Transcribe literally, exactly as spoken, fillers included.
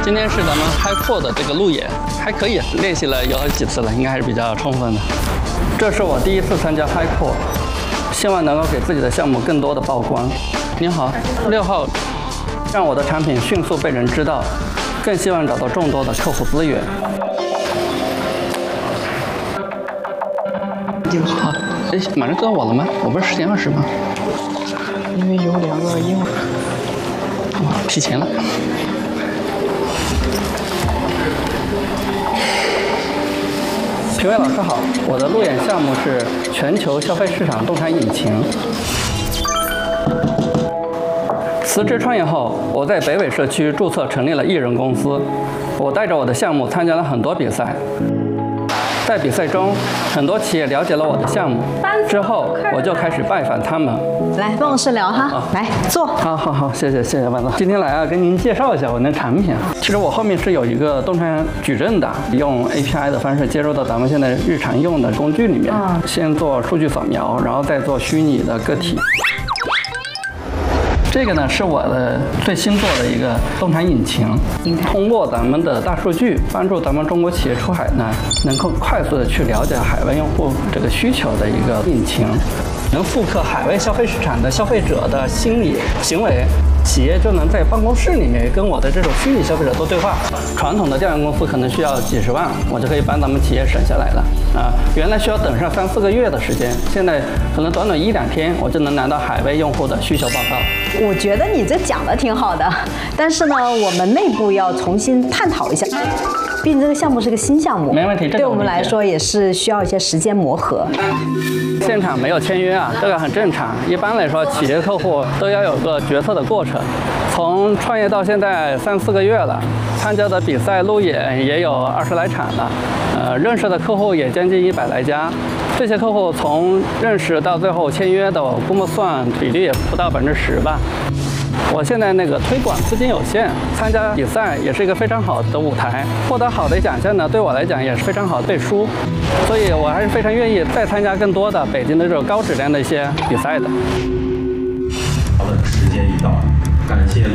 今天是咱们嗨扩的这个路演，还可以，练习了有几次了，应该还是比较充分的。这是我第一次参加嗨扩，希望能够给自己的项目更多的曝光。您好，六号，让我的产品迅速被人知道，更希望找到众多的客户资源。好，哎，马上到我了吗？我不是十点二十吗？ 因为有两个英文。 哇，提前了。评委老师好，我的路演项目是全球消费市场洞察引擎。辞职创业后，我在北纬社区注册成立了艺人公司。我带着我的项目参加了很多比赛，在比赛中，很多企业了解了我的项目，之后我就开始拜访他们。 来，办公室聊哈，来坐。 好好好，谢谢谢谢万总。今天来啊，跟您介绍一下我的产品。其实我后面是有一个洞察矩阵的，用 A P I 的方式接入到咱们现在日常用的工具里面， 嗯、 先做数据扫描，然后再做虚拟的个体。这个呢是我的最新做的一个洞察引擎，通过咱们的大数据，帮助咱们中国企业出海呢，能够快速的去了解海外用户这个需求的一个引擎，能复刻海外消费市场的消费者的心理行为。企业就能在办公室里面跟我的这种虚拟消费者做对话。传统的调研公司可能需要几十万，我就可以帮咱们企业省下来了啊！原来需要等上三四个月的时间，现在可能短短一两天，我就能拿到海外用户的需求报告。 我觉得你这讲的挺好的，但是呢，我们内部要重新探讨一下。毕竟这个项目是个新项目， 没问题， 对我们来说也是需要一些时间磨合。 现场没有签约啊，这个很正常。一般来说，企业客户都要有个决策的过程。从创业到现在三四个月了，参加的比赛路演也有二十来场了，呃，认识的客户也将近一百来家。这些客户从认识到最后签约的，我估摸算比例也不到百分之十吧。我现在那个推广资金有限，参加比赛也是一个非常好的舞台，获得好的奖项呢，对我来讲也是非常好的背书，所以我还是非常愿意再参加更多的北京的这种高质量的一些比赛的。 好的，时间已到，感谢。